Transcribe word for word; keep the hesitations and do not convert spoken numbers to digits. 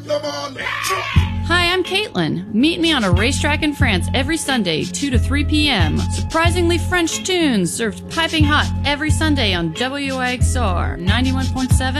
Hi, I'm Caitlin. Meet me on a racetrack in France every Sunday, two to three p.m. Surprisingly French tunes served piping hot every Sunday on W I X R ninety-one point seven